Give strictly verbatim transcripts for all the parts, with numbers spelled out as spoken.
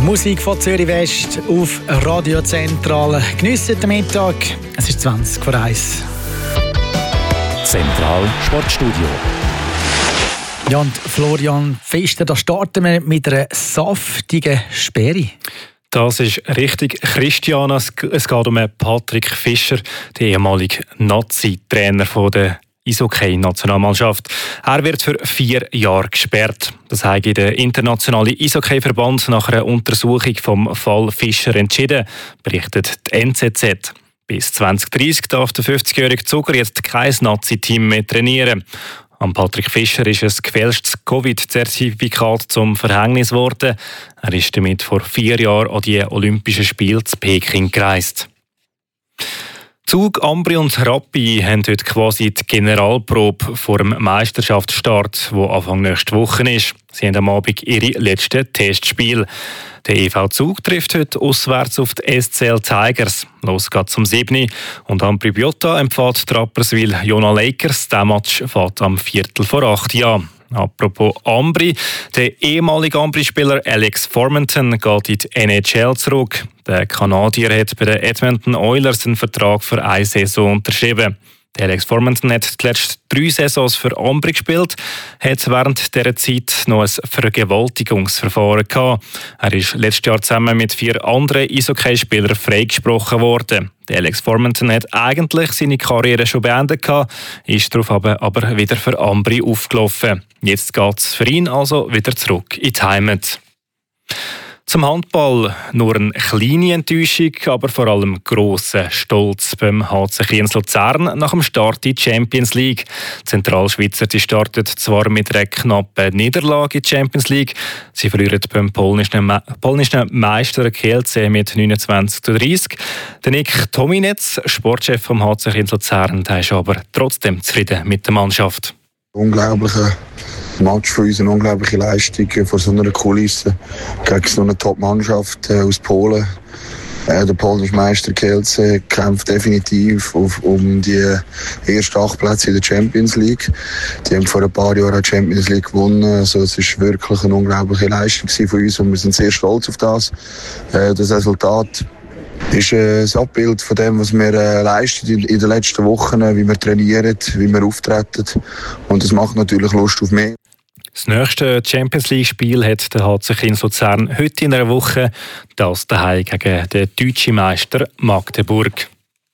Musik von Zürich West auf Radio Zentral. Geniessen den Mittag. Es ist zwanzig vor eins. Zentral Sportstudio. Ja, und Florian Pfister, da starten wir mit einer saftigen Sperre. Das ist richtig, Christiana. Es geht um Patrick Fischer, den ehemaligen Nazi-Trainer der Eishockey-Nationalmannschaft. Er wird für vier Jahre gesperrt. Das hat der internationale Eishockey-Verband nach einer Untersuchung vom Fall Fischer entschieden, berichtet die N Z Z. Bis zwanzig dreißig darf der fünfzigjährige Zucker jetzt kein Nazi-Team mehr trainieren. Am Patrick Fischer ist ein gefälschtes Covid-Zertifikat zum Verhängnis geworden. Er ist damit vor vier Jahren an die Olympischen Spiele zu Peking gereist. Zug, Ambri und Rappi haben heute quasi die Generalprobe vor dem Meisterschaftsstart, der Anfang nächste Woche ist. Sie haben am Abend ihre letzten Testspiele. Der E V Zug trifft heute auswärts auf die S C L Tigers. Los geht's um sieben Uhr. Und Ambri Piotta empfiehlt Rapperswil Jona Lakers. Der Match fährt am Viertel vor acht Uhr. Apropos Ambri, der ehemalige Ambri-Spieler Alex Formenton geht in die N H L zurück. Der Kanadier hat bei den Edmonton Oilers einen Vertrag für eine Saison unterschrieben. Der Alex Formenton hat die letzten drei Saisons für Ambri gespielt, hat während dieser Zeit noch ein Vergewaltigungsverfahren gehabt. Er ist letztes Jahr zusammen mit vier anderen Eishockeyspielern freigesprochen worden. Der Alex Formenton hat eigentlich seine Karriere schon beendet gehabt, ist darauf aber wieder für Ambri aufgelaufen. Jetzt geht es für ihn also wieder zurück in die Heimat. Zum Handball nur eine kleine Enttäuschung, aber vor allem grosser Stolz beim H C Kriens Luzern nach dem Start in die Champions League. Die Zentralschweizer die startet zwar mit einer knappen Niederlage in die Champions League. Sie verlieren beim polnischen, Me- polnischen Meister Kielce mit neunundzwanzig zu dreißig. Der Nick Tominetz, Sportchef vom H C Kriens Luzern, der ist aber trotzdem zufrieden mit der Mannschaft. Unglaublicher Match für uns, eine unglaubliche Leistung vor so einer Kulisse gegen so eine Top-Mannschaft aus Polen. Der polnische Meister Kielce kämpft definitiv auf, um die ersten acht Plätze in der Champions League. Die haben vor ein paar Jahren die Champions League gewonnen. Also es ist wirklich eine unglaubliche Leistung für uns und wir sind sehr stolz auf das. Das Resultat ist ein Abbild von dem, was wir äh, leisten in, in den letzten Wochen, wie wir trainieren, wie wir auftreten. Und das macht natürlich Lust auf mehr. Das nächste Champions League-Spiel hat der H C Kriens Luzern heute in einer Woche, das daheim gegen den deutschen Meister Magdeburg.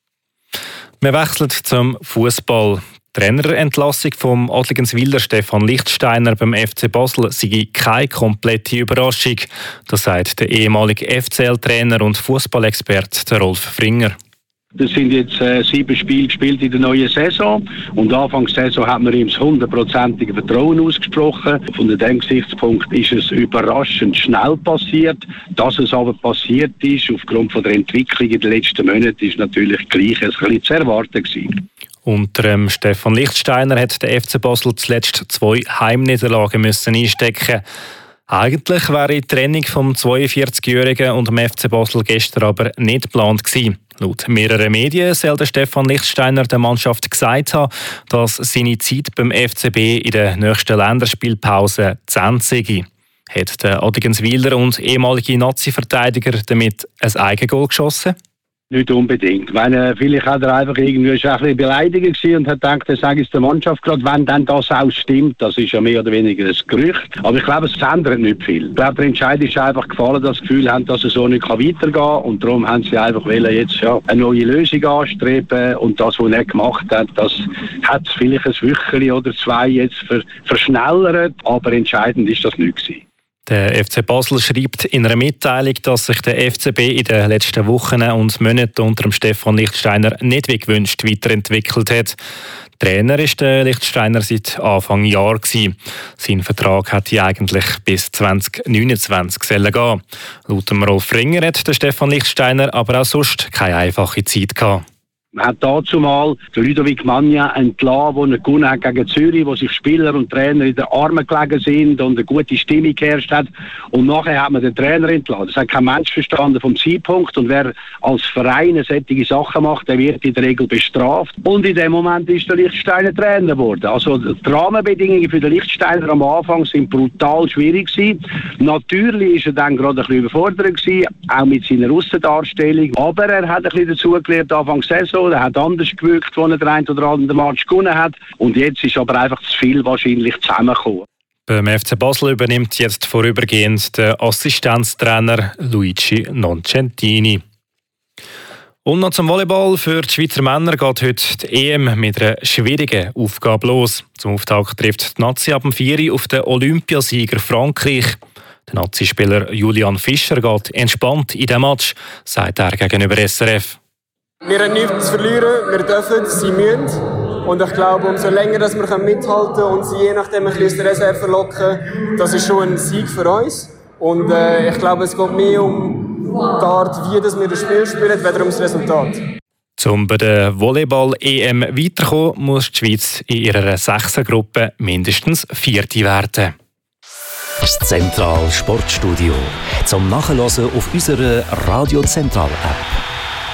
Wir wechseln zum Fußball. Die Trainerentlassung vom Adligenswiller Stefan Lichtsteiner beim F C Basel sei keine komplette Überraschung. Das sagt der ehemalige F C L-Trainer und Fußballexperte Rolf Fringer. Das sind jetzt äh, sieben Spiele gespielt in der neuen Saison und Anfangs der Saison hat man ihm das hundertprozentige Vertrauen ausgesprochen. Von dem Gesichtspunkt ist es überraschend schnell passiert. Dass es aber passiert ist, aufgrund von der Entwicklung in den letzten Monaten, ist natürlich gleich ein bisschen zu erwarten gewesen. Unter ähm, Stefan Lichtsteiner hat der F C Basel zuletzt zwei Heimniederlagen müssen einstecken. Eigentlich wäre die Trennung vom zweiundvierzigjährigen und dem F C Basel gestern aber nicht geplant gewesen. Laut mehreren Medien soll der Stefan Lichtsteiner der Mannschaft gesagt haben, dass seine Zeit beim F C B in der nächsten Länderspielpause zu Ende sei. Hat der Adligenswiller und ehemalige Nazi-Verteidiger damit ein Eigengoal geschossen? Nicht unbedingt. Meine, vielleicht hat er einfach irgendwie schon ein bisschen beleidigt gewesen und hat gedacht, das sage ich der Mannschaft gerade, wenn dann das auch stimmt. Das ist ja mehr oder weniger ein Gerücht. Aber ich glaube, es ändert nicht viel. Ich glaube, der Entscheid ist einfach gefallen, dass sie das Gefühl haben, dass es so nicht weitergehen kann. Und darum haben sie einfach wollen jetzt ja eine neue Lösung anstreben. Und das, was er nicht gemacht hat, das hat vielleicht ein Wöchchen oder zwei jetzt ver- verschnellert. Aber entscheidend ist das nicht gewesen. Der F C Basel schreibt in einer Mitteilung, dass sich der F C B in den letzten Wochen und Monaten unter dem Stefan Lichtsteiner nicht wie gewünscht weiterentwickelt hat. Trainer ist der Lichtsteiner seit Anfang Jahr gewesen. Sein Vertrag hätte eigentlich bis zwanzig neunundzwanzig sollen gehen. Laut dem Rolf Fringer hat der Stefan Lichtsteiner aber auch sonst keine einfache Zeit gehabt. Man hat dazu mal den Ludovic Magna entlassen, der einen gewonnen hat gegen Zürich, wo sich Spieler und Trainer in den Armen gelegen sind und eine gute Stimmung geherrscht hat. Und nachher hat man den Trainer entlassen. Das hat kein Mensch verstanden vom Zeitpunkt. Und wer als Verein solche Sachen macht, der wird in der Regel bestraft. Und in dem Moment ist der Liechtensteiner Trainer geworden. Also die Rahmenbedingungen für den Liechtensteiner am Anfang sind brutal schwierig gewesen. Natürlich war er dann gerade ein bisschen überfordert gewesen, auch mit seiner Aussendarstellung. Aber er hat ein bisschen dazugelernt Anfang der Saison. Er hat anders gewirkt, als er den einen oder anderen Match gewonnen hat. Und jetzt ist aber einfach zu viel wahrscheinlich zusammengekommen. Beim F C Basel übernimmt jetzt vorübergehend der Assistenztrainer Luigi Noncentini. Und noch zum Volleyball. Für die Schweizer Männer geht heute die E M mit einer schwierigen Aufgabe los. Zum Auftakt trifft die Nazi ab dem vier Uhr auf den Olympiasieger Frankreich. Der Nazi-Spieler Julian Fischer geht entspannt in den Match, sagt er gegenüber S R F. Wir haben nichts zu verlieren, wir dürfen, sie müssen. Und ich glaube, umso länger dass wir mithalten können und sie je nachdem ein bisschen aus der Reserve locken, das ist schon ein Sieg für uns. Und äh, ich glaube, es geht mehr um die Art, wie dass wir das Spiel spielen, weder um das Resultat. Um bei der Volleyball-E M weiterzukommen, muss die Schweiz in ihrer Sechser-Gruppe mindestens Vierte werden. Das Zentral Sportstudio zum Nachhören auf unserer Radio Zentral App.